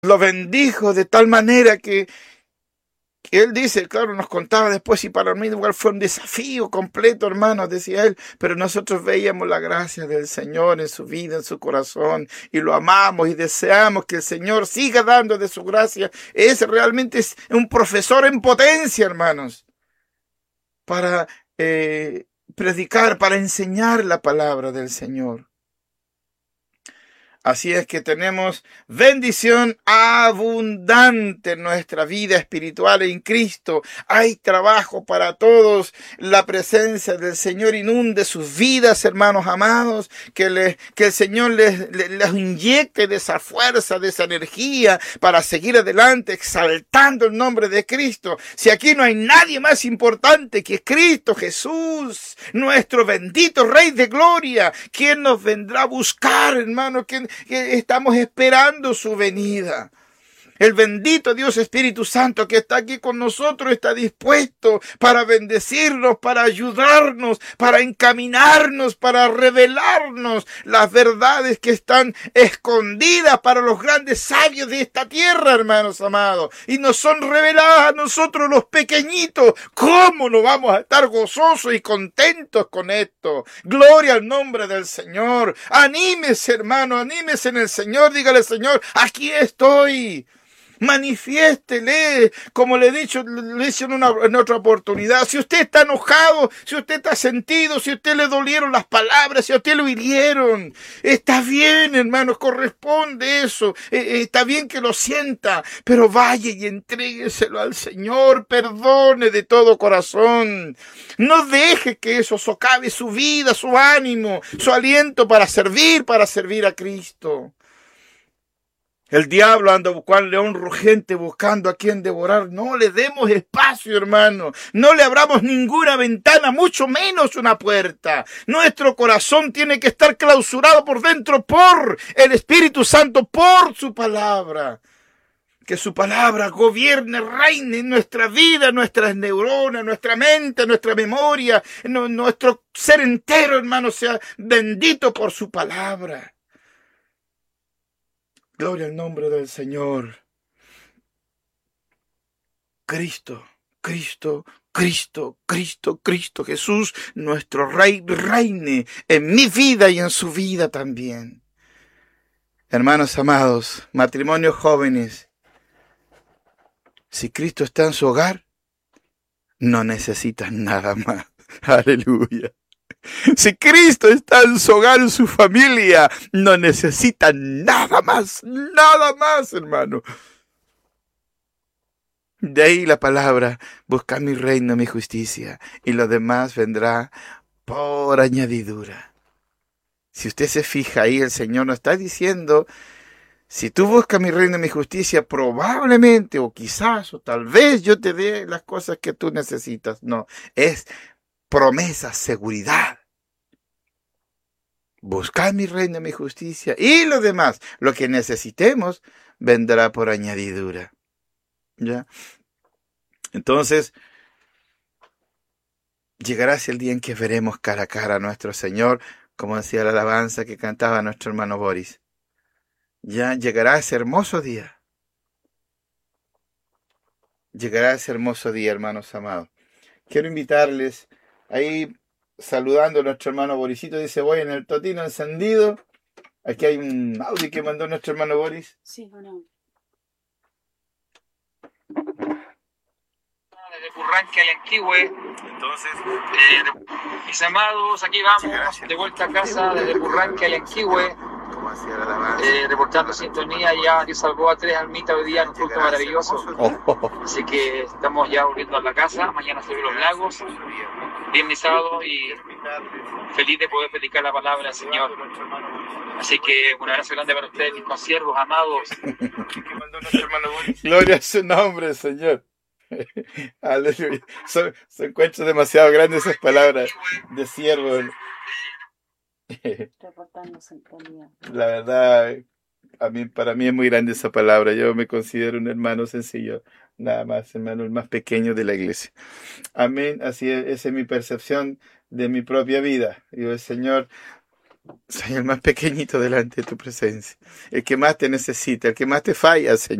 lo bendijo de tal manera que él dice, claro, nos contaba después, y para mí igual fue un desafío completo, hermanos, decía él, pero nosotros veíamos la gracia del Señor en su vida, en su corazón, y lo amamos y deseamos que el Señor siga dando de su gracia. Realmente es un profesor en potencia, hermanos, para predicar, para enseñar la palabra del Señor. Así es que tenemos bendición abundante en nuestra vida espiritual en Cristo. Hay trabajo para todos. La presencia del Señor inunde sus vidas, hermanos amados. Que el Señor les inyecte de esa fuerza, de esa energía para seguir adelante, exaltando el nombre de Cristo. Si aquí no hay nadie más importante que Cristo Jesús, nuestro bendito Rey de Gloria, quien nos vendrá a buscar, hermanos, que estamos esperando su venida. El bendito Dios Espíritu Santo que está aquí con nosotros está dispuesto para bendecirnos, para ayudarnos, para encaminarnos, para revelarnos las verdades que están escondidas para los grandes sabios de esta tierra, hermanos amados. Y nos son reveladas a nosotros los pequeñitos. ¿Cómo no vamos a estar gozosos y contentos con esto? Gloria al nombre del Señor. Anímese, hermano, anímese en el Señor. Dígale, Señor, aquí estoy. Manifiéstele, como le he dicho en otra oportunidad. Si usted está enojado, si usted está sentido, si a usted le dolieron las palabras, si a usted lo hirieron, está bien, hermanos, corresponde eso. Está bien que lo sienta, pero vaya y entrégueselo al Señor, perdone de todo corazón. No deje que eso socave su vida, su ánimo, su aliento para servir a Cristo. El diablo anda cual león rugente buscando a quien devorar. No le demos espacio, hermano. No le abramos ninguna ventana, mucho menos una puerta. Nuestro corazón tiene que estar clausurado por dentro por el Espíritu Santo, por su palabra. Que su palabra gobierne, reine en nuestra vida, nuestras neuronas, nuestra mente, nuestra memoria, nuestro ser entero, hermano, sea bendito por su palabra. Gloria al nombre del Señor. Cristo, Cristo, Cristo, Cristo, Cristo, Jesús, nuestro Rey, reine en mi vida y en su vida también. Hermanos amados, matrimonios jóvenes, si Cristo está en su hogar, no necesitas nada más. Aleluya. Si Cristo está en su hogar, en su familia, no necesita nada más, hermano. De ahí la palabra, buscar mi reino, mi justicia, y lo demás vendrá por añadidura. Si usted se fija ahí, el Señor nos está diciendo, si tú buscas mi reino, mi justicia, probablemente, o quizás, o tal vez yo te dé las cosas que tú necesitas. No, es promesa, seguridad. Buscad mi reino, mi justicia, y lo demás, lo que necesitemos, vendrá por añadidura. ¿Ya? Entonces, llegará el día en que veremos cara a cara a nuestro Señor, como decía la alabanza que cantaba nuestro hermano Boris. Ya llegará ese hermoso día. Llegará ese hermoso día, hermanos amados. Quiero invitarles, ahí saludando a nuestro hermano Borisito, dice, voy en el totino encendido. Aquí hay un audio que mandó nuestro hermano Boris. Sí, bueno. Desde Purranque al Anquihue. Entonces, Mis amados, aquí vamos, de vuelta a casa desde Purranque al Anquihue, como hacía la alabanza. reportando sintonía. Ya Dios salvó a 3 almitas hoy día en un culto maravilloso. Así que estamos ya volviendo a la casa. Mañana sobre los lagos, viernes y sábado, y feliz de poder predicar la palabra del Señor. Así que un abrazo grande para ustedes, mis consiervos amados. Gloria a su nombre, Señor. Aleluya. Se encuentran demasiado grandes esas palabras de siervo. Reportando sintonía. La verdad, para mí es muy grande esa palabra. Yo me considero un hermano sencillo, nada más, hermano, el más pequeño de la iglesia. Amén. Así es, esa es mi percepción de mi propia vida. Y el Señor Soy el más pequeñito delante de tu presencia, el que más te necesita, el que más te falla, Señor.